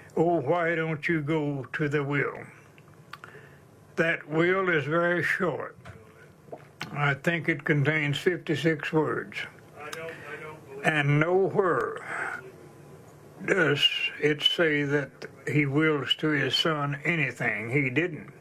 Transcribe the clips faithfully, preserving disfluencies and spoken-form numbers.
Oh, why don't you go to the will? That will is very short. I think it contains fifty-six words. And nowhere does it say that he wills to his son anything. He didn't.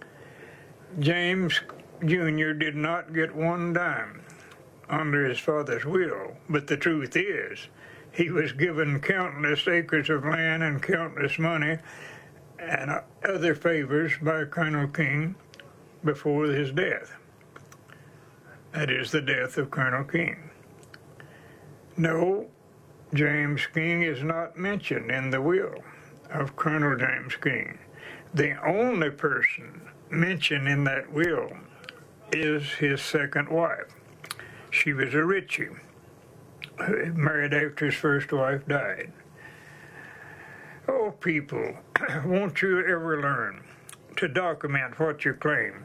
James Junior did not get one dime under his father's will, but the truth is, he was given countless acres of land and countless money and other favors by Colonel King before his death. That is the death of Colonel King. No, James King is not mentioned in the will of Colonel James King. The only person mentioned in that will is his second wife. She was a Ritchie, married after his first wife died. Oh, people, won't you ever learn to document what you claim?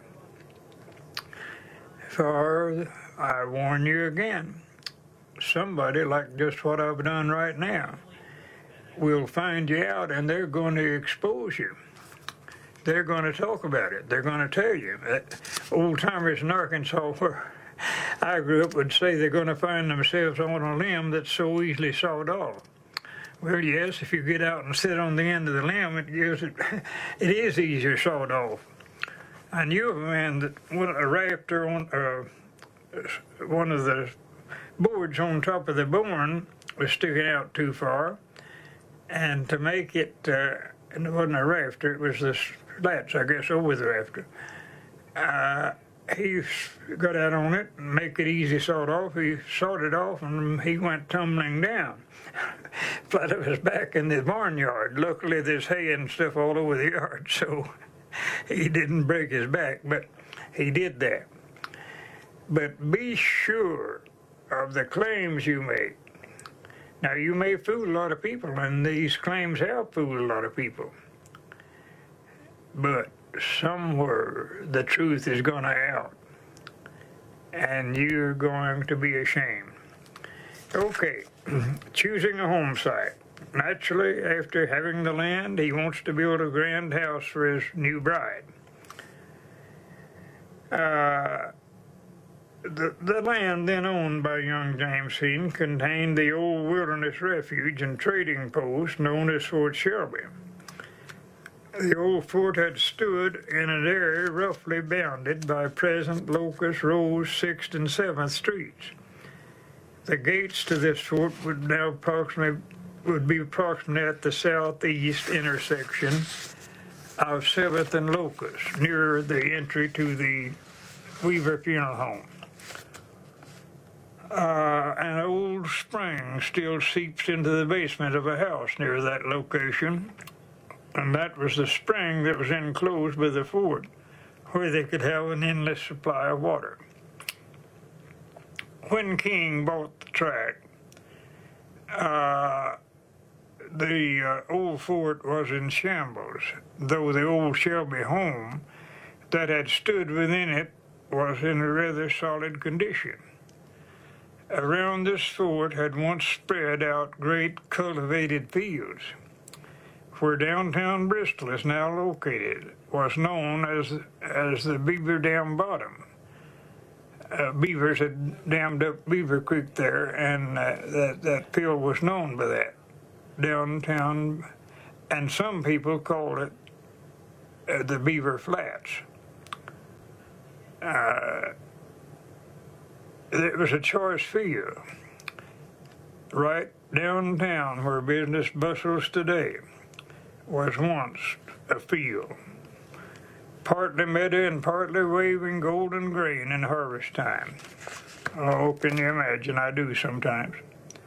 For I warn you again, somebody like just what I've done right now will find you out and they're going to expose you. They're going to talk about it. They're going to tell you. Old timers in Arkansas, where I grew up, would say they're going to find themselves on a limb that's so easily sawed off. Well, yes, if you get out and sit on the end of the limb, it gives it, it is easier sawed off. I knew of a man that a rafter on uh, one of the boards on top of the barn was sticking out too far, and to make it, uh, and it wasn't a rafter, it was the slats, I guess, over the rafter. Uh, he got out on it and make it easy sawed off. He sawed it off and he went tumbling down, flat of his back in the barnyard. Luckily, there's hay and stuff all over the yard, so he didn't break his back, but he did that. But be sure of the claims you make. Now, you may fool a lot of people, and these claims have fooled a lot of people. But somewhere the truth is going to out, and you're going to be ashamed. Okay, choosing a home site. Naturally, after having the land, he wants to build a grand house for his new bride. Uh, the, the land then owned by young James King contained the old wilderness refuge and trading post known as Fort Shelby. The old fort had stood in an area roughly bounded by present Locust, Rose, sixth, and seventh Streets. The gates to this fort would now approximately would be approximately at the southeast intersection of seventh and Locust, near the entry to the Weaver Funeral Home. Uh, an old spring still seeps into the basement of a house near that location, and that was the spring that was enclosed by the fort, where they could have an endless supply of water. When King bought the tract, uh, the uh, old fort was in shambles, though the old Shelby home that had stood within it was in a rather solid condition. Around this fort had once spread out great cultivated fields. Where downtown Bristol is now located was known as as the Beaver Dam Bottom. Uh, beavers had dammed up Beaver Creek there, and uh, that, that field was known by that, downtown, and some people called it uh, the Beaver Flats. Uh, it was a choice field, right downtown where business bustles today, was once a field, partly meadow and partly waving golden grain in harvest time. Oh, can you imagine? I do sometimes.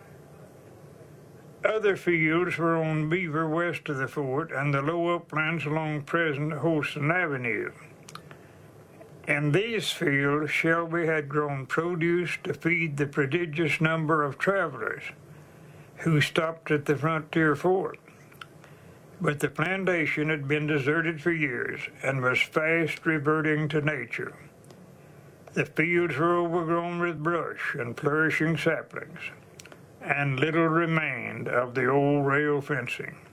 Other fields were on Beaver west of the fort and the low uplands along present Holston Avenue. In these fields, Shelby had grown produce to feed the prodigious number of travelers who stopped at the frontier fort. But the plantation had been deserted for years and was fast reverting to nature. The fields were overgrown with brush and flourishing saplings, and little remained of the old rail fencing.